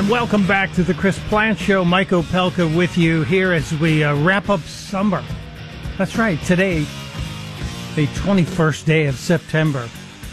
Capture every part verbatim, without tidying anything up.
And welcome back to the Chris Plante Show. Mike Opelka with you here as we uh, wrap up summer. That's right, today, the twenty-first day of September.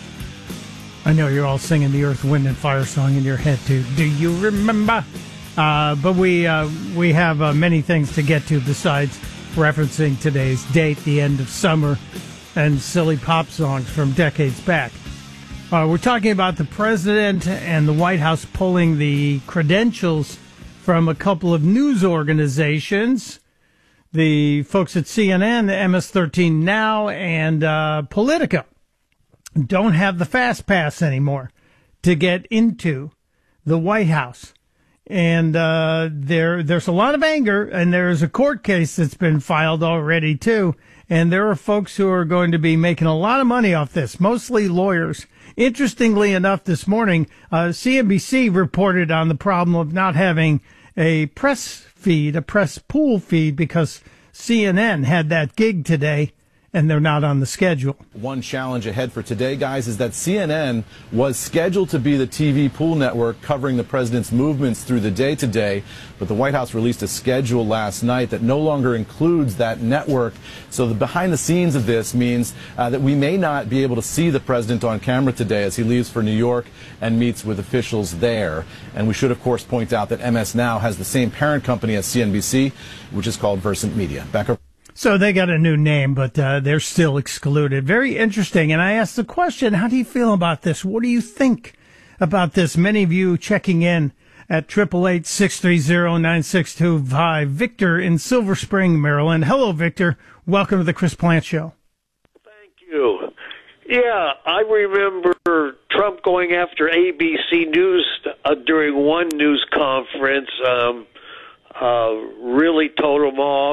I know you're all singing the Earth, Wind, and Fire song in your head, too. Do you remember? Uh, but we uh, we have uh, many things to get to besides referencing today's date, the end of summer, and silly pop songs from decades back. Uh, we're talking about the president and the White House pulling the credentials from a couple of news organizations. The folks at C N N, M S thirteen Now, and uh, Politico don't have the fast pass anymore to get into the White House. And uh, there, there's a lot of anger, and there's a court case that's been filed already, too. And there are folks who are going to be making a lot of money off this, mostly lawyers. Interestingly enough, this morning, uh, C N B C reported on the problem of not having a press feed, a press pool feed, because C N N had that gig today, and they're not on the schedule. One challenge ahead for today, guys, is that C N N was scheduled to be the T V pool network covering the president's movements through the day today, but the White House released a schedule last night that no longer includes that network. So the behind the scenes of this means uh, that we may not be able to see the president on camera today as he leaves for New York and meets with officials there. And we should, of course, point out that M S Now has the same parent company as C N B C, which is called Versant Media. Back over. So they got a new name, but uh, they're still excluded. Very interesting. And I asked the question, how do you feel about this? What do you think about this? Many of you checking in at eight eight eight, six three zero, nine six two five. Victor in Silver Spring, Maryland. Hello, Victor. Welcome to the Chris Plante Show. Thank you. Yeah, I remember Trump going after A B C News uh, during one news conference, um, uh, really told him off.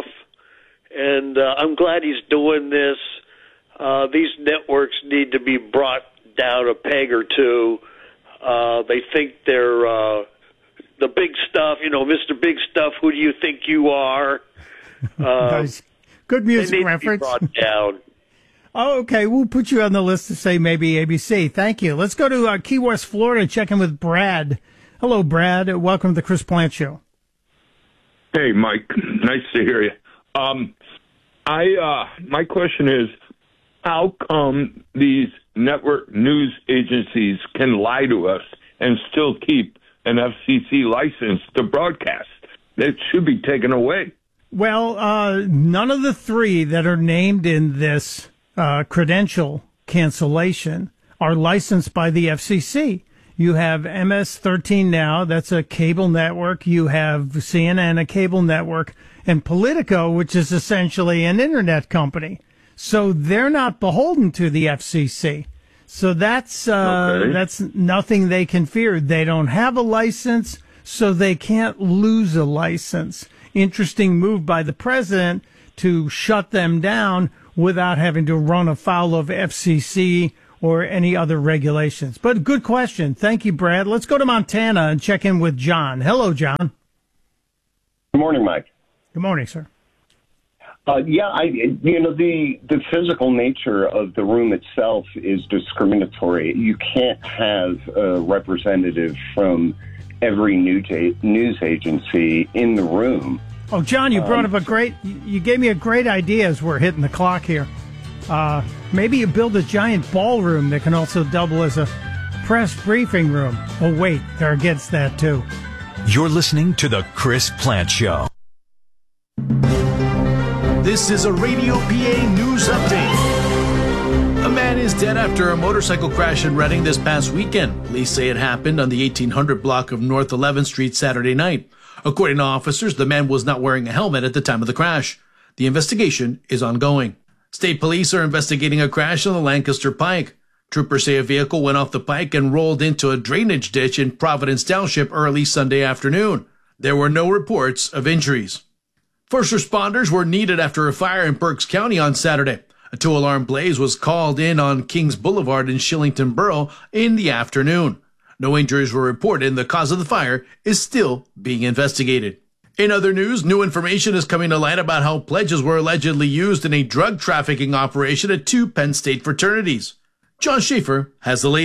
And uh, I'm glad he's doing this. Uh, these networks need to be brought down a peg or two. Uh, they think they're uh, the big stuff, you know, Mister Big Stuff, who do you think you are? Uh, nice. Good music they need reference. To be brought down. Oh, okay. We'll put you on the list to say maybe A B C. Thank you. Let's go to uh, Key West, Florida, and check in with Brad. Hello, Brad. Welcome to the Chris Plante Show. Hey, Mike. Nice to hear you. Um, I, uh, my question is, how come these network news agencies can lie to us and still keep an F C C license to broadcast? It should be taken away. Well, uh, none of the three that are named in this uh, credential cancellation are licensed by the F C C. You have M S thirteen Now, that's a cable network. You have C N N, a cable network, and Politico, which is essentially an internet company. So they're not beholden to the F C C. So that's uh, okay. that's nothing they can fear. They don't have a license, so they can't lose a license. Interesting move by the president to shut them down without having to run afoul of F C C or any other regulations. But good question. Thank you, Brad. Let's go to Montana and check in with John. Hello, John. Good morning, Mike. Good morning, sir. Uh, yeah, I, you know, the, the physical nature of the room itself is discriminatory. You can't have a representative from every news, news agency in the room. Oh, John, you brought um, up a great, you gave me a great idea as we're hitting the clock here. Uh, maybe you build a giant ballroom that can also double as a press briefing room. Oh, wait, they're against that, too. You're listening to The Chris Plante Show. This is a Radio P A News Update. A man is dead after a motorcycle crash in Reading this past weekend. Police say it happened on the eighteen hundred block of North eleventh Street Saturday night. According to officers, the man was not wearing a helmet at the time of the crash. The investigation is ongoing. State police are investigating a crash on the Lancaster Pike. Troopers say a vehicle went off the pike and rolled into a drainage ditch in Providence Township early Sunday afternoon. There were no reports of injuries. First responders were needed after a fire in Berks County on Saturday. A two-alarm blaze was called in on Kings Boulevard in Shillington Borough in the afternoon. No injuries were reported, and the cause of the fire is still being investigated. In other news, new information is coming to light about how pledges were allegedly used in a drug trafficking operation at two Penn State fraternities. John Schaefer has the latest.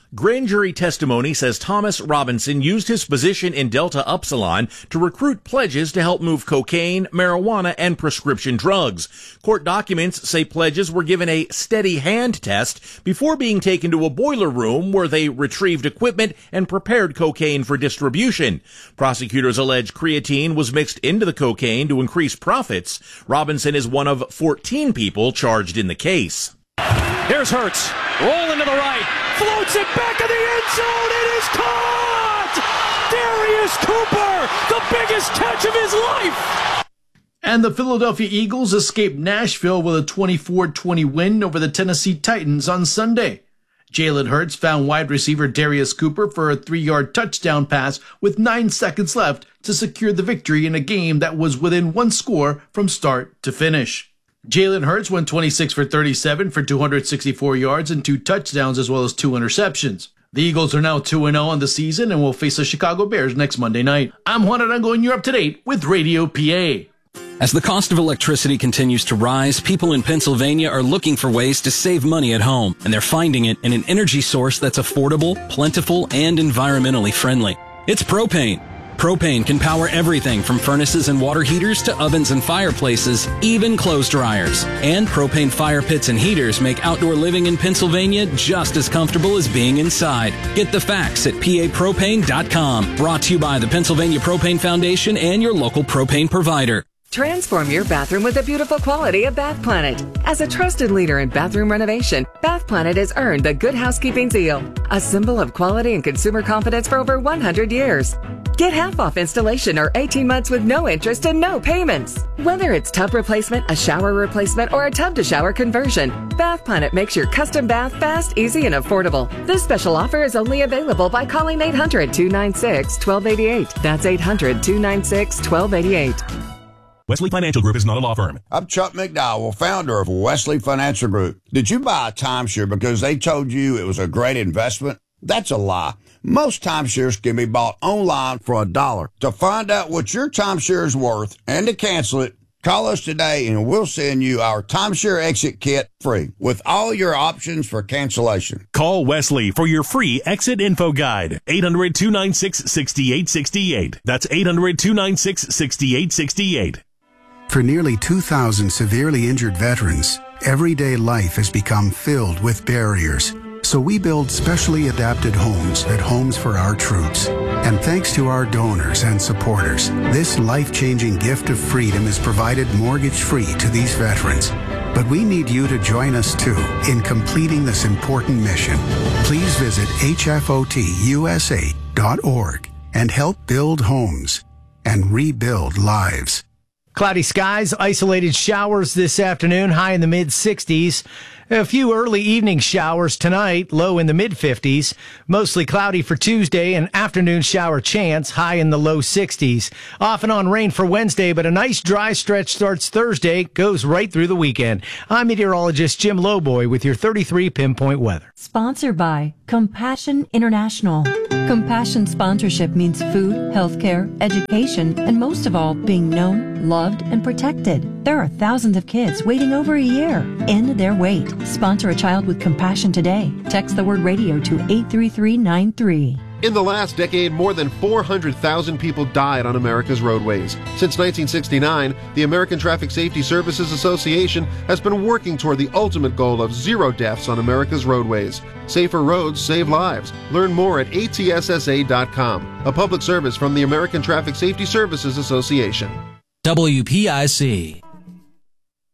Grand jury testimony says Thomas Robinson used his position in Delta Upsilon to recruit pledges to help move cocaine, marijuana, and prescription drugs. Court documents say pledges were given a steady hand test before being taken to a boiler room where they retrieved equipment and prepared cocaine for distribution. Prosecutors allege creatine was mixed into the cocaine to increase profits. Robinson is one of fourteen people charged in the case. Here's Hurts, rolling to the right, floats it back in the end zone, it is caught! Darius Cooper, the biggest catch of his life! And the Philadelphia Eagles escaped Nashville with a twenty-four twenty win over the Tennessee Titans on Sunday. Jalen Hurts found wide receiver Darius Cooper for a three-yard touchdown pass with nine seconds left to secure the victory in a game that was within one score from start to finish. Jalen Hurts went twenty-six for thirty-seven for two hundred sixty-four yards and two touchdowns as well as two interceptions. The Eagles are now two and oh on the season and will face the Chicago Bears next Monday night. I'm Juan Arango and you're up to date with Radio P A. As the cost of electricity continues to rise, people in Pennsylvania are looking for ways to save money at home, and they're finding it in an energy source that's affordable, plentiful, and environmentally friendly. It's propane. Propane can power everything from furnaces and water heaters to ovens and fireplaces, even clothes dryers. And propane fire pits and heaters make outdoor living in Pennsylvania just as comfortable as being inside. Get the facts at P A propane dot com. Brought to you by the Pennsylvania Propane Foundation and your local propane provider. Transform your bathroom with the beautiful quality of Bath Planet. As a trusted leader in bathroom renovation, Bath Planet has earned the Good Housekeeping seal, a symbol of quality and consumer confidence for over one hundred years. Get half off installation or eighteen months with no interest and no payments. Whether it's tub replacement, a shower replacement, or a tub-to-shower conversion, Bath Planet makes your custom bath fast, easy, and affordable. This special offer is only available by calling eight hundred, two nine six, one two eight eight. That's eight hundred, two nine six, one two eight eight. Wesley Financial Group is not a law firm. I'm Chuck McDowell, founder of Wesley Financial Group. Did you buy a timeshare because they told you it was a great investment? That's a lie. Most timeshares can be bought online for a dollar. To find out what your timeshare is worth and to cancel it, call us today and we'll send you our timeshare exit kit free with all your options for cancellation. Call Wesley for your free exit info guide. eight hundred, two nine six, six eight six eight. That's eight hundred, two nine six, six eight six eight. For nearly two thousand severely injured veterans, everyday life has become filled with barriers. So we build specially adapted homes at Homes for Our Troops. And thanks to our donors and supporters, this life-changing gift of freedom is provided mortgage-free to these veterans. But we need you to join us, too, in completing this important mission. Please visit H F O T U S A dot org and help build homes and rebuild lives. Cloudy skies, isolated showers this afternoon, high in the mid sixties. A few early evening showers tonight, low in the mid fifties. Mostly cloudy for Tuesday, an afternoon shower chance, high in the low sixties. Off and on rain for Wednesday, but a nice dry stretch starts Thursday, goes right through the weekend. I'm meteorologist Jim Lowboy with your thirty-three Pinpoint Weather. Sponsored by Compassion International. Compassion sponsorship means food, healthcare, education, and most of all, being known, loved, and protected. There are thousands of kids waiting over a year. End their wait. Sponsor a child with compassion today. Text the word radio to eight three three nine three. In the last decade, more than four hundred thousand people died on America's roadways. Since nineteen sixty-nine, the American Traffic Safety Services Association has been working toward the ultimate goal of zero deaths on America's roadways. Safer roads save lives. Learn more at A T S S A dot com, a public service from the American Traffic Safety Services Association. W P I C.